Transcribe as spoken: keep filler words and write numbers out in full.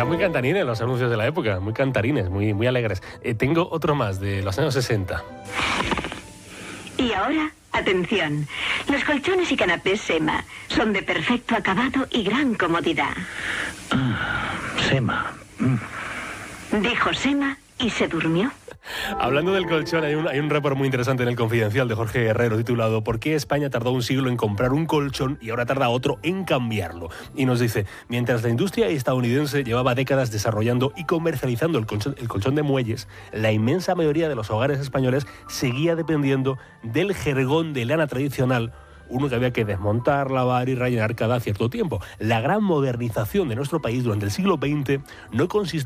Eran muy cantarines los anuncios de la época, muy cantarines, muy, muy alegres. Eh, tengo otro más de los años sesenta. Y ahora, atención, los colchones y canapés Sema son de perfecto acabado y gran comodidad. Ah, Sema. Mm. Dijo Sema y se durmió. Hablando del colchón, hay un, hay un report muy interesante en El Confidencial de Jorge Guerrero titulado ¿Por qué España tardó un siglo en comprar un colchón y ahora tarda otro en cambiarlo? Y nos dice, mientras la industria estadounidense llevaba décadas desarrollando y comercializando el colchón, el colchón de muelles, la inmensa mayoría de los hogares españoles seguía dependiendo del jergón de lana tradicional, uno que había que desmontar, lavar y rellenar cada cierto tiempo. La gran modernización de nuestro país durante el siglo veinte no consistió